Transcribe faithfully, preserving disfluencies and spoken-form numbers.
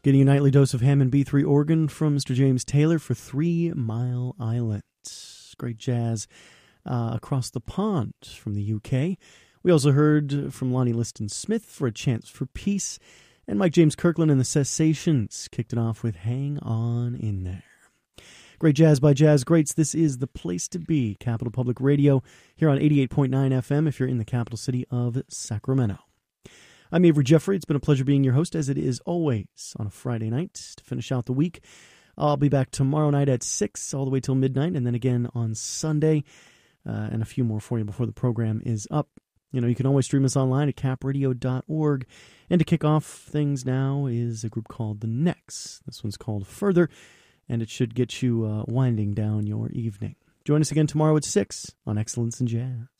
Getting a nightly dose of ham and B three organ from Mister James Taylor for Three Mile Island. Great jazz uh, across the pond from the U K. We also heard from Lonnie Liston Smith for A Chance for Peace, and Mike James Kirkland and the Cessations kicked it off with Hang On In There. Great jazz by jazz greats. This is the place to be, Capital Public Radio, here on eighty-eight point nine F M if you're in the capital city of Sacramento. I'm Avery Jeffrey. It's been a pleasure being your host, as it is always on a Friday night to finish out the week. I'll be back tomorrow night at six all the way till midnight, and then again on Sunday, uh, and a few more for you before the program is up. You know, you can always stream us online at cap radio dot org. And to kick off things now is a group called The Necks. This one's called Further, and it should get you uh, winding down your evening. Join us again tomorrow at six on Excellence in Jazz.